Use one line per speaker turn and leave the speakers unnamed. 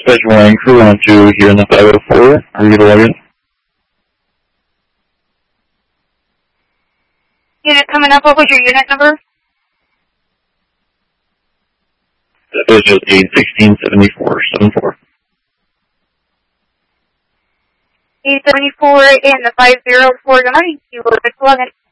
Dispatch Warren Crew 1-2 here in the 504. Are you going to log in?
Unit coming up, what was your unit number?
That is 8167474.
874 in the 504. Good morning. You will log in.